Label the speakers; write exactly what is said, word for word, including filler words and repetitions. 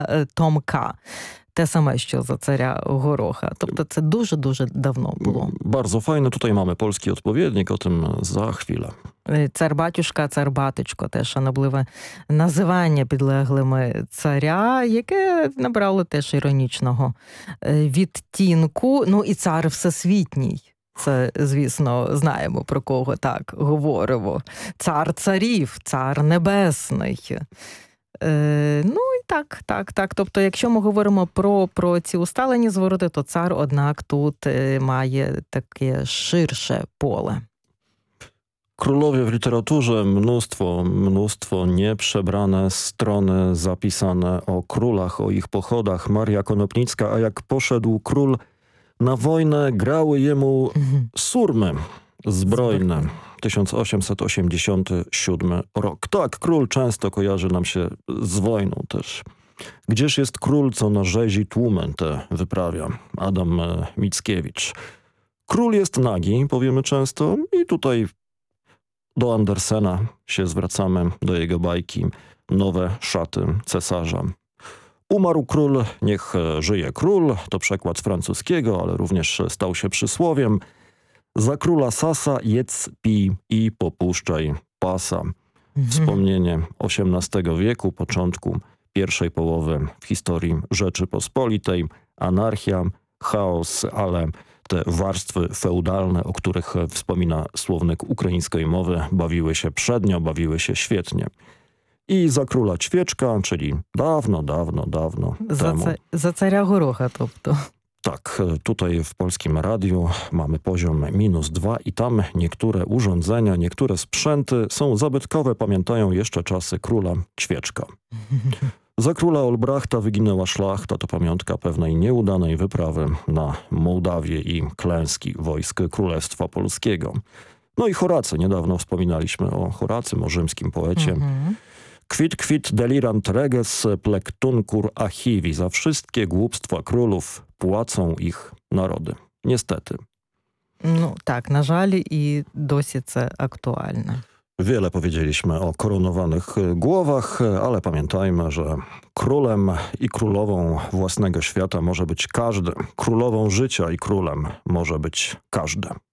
Speaker 1: е, Томка. Те саме, що за царя Гороха. Тобто це дуже-дуже давно було.
Speaker 2: Bardzo fajne. Tutaj mamy polski odpowiednik, o tym za chwilę.
Speaker 1: Цар-батюшка, цар-батечко – теж шанобливе називання підлеглими царя, яке набрало теж іронічного відтінку. Ну і цар всесвітній. Це, звісно, знаємо, про кого так говоримо. Цар царів, цар небесний. Е, ну і так, так, так. Тобто, якщо ми говоримо про, про ці усталені звороти, то цар, однак, тут має таке ширше поле.
Speaker 2: Królowie w literaturze, mnóstwo, mnóstwo nieprzebrane strony zapisane o królach, o ich pochodach. Maria Konopnicka, a jak poszedł król na wojnę, grały jemu surmy zbrojne. tysiąc osiemset osiemdziesiąty siódmy rok. Tak, król często kojarzy nam się z wojną też. Gdzież jest król, co na rzezi tłumy te wyprawia? Adam Mickiewicz. Król jest nagi, powiemy często, i tutaj do Andersena się zwracamy, do jego bajki Nowe szaty cesarza. Umarł król, niech żyje król, to przekład z francuskiego, ale również stał się przysłowiem. Za króla Sasa jedz, pij i popuszczaj pasa. Wspomnienie osiemnastego wieku, początku pierwszej połowy w historii Rzeczypospolitej. Anarchia, chaos, ale te warstwy feudalne, o których wspomina słownik ukraińskiej mowy, bawiły się przednio, bawiły się świetnie. I za króla Ćwieczka, czyli dawno, dawno, dawno
Speaker 1: za
Speaker 2: temu.
Speaker 1: Ca- za carя Гороха, тобто.
Speaker 2: Tak, tutaj w Polskim Radiu mamy poziom minus dwa i tam niektóre urządzenia, niektóre sprzęty są zabytkowe, pamiętają jeszcze czasy króla Ćwieczka. Za króla Olbrachta wyginęła szlachta, to pamiątka pewnej nieudanej wyprawy na Mołdawię i klęski wojsk Królestwa Polskiego. No i Horacy, niedawno wspominaliśmy o Horacym, o rzymskim poecie. Mhm. Quid quid delirant reges plectuncur archivi. Za wszystkie głupstwa królów płacą ich narody. Niestety.
Speaker 1: Ну так, на жаль, і досі це актуально.
Speaker 2: Wiele powiedzieliśmy o koronowanych głowach, ale pamiętajmy, że królem i królową własnego świata może być każdy. Królową życia i królem może być każdy.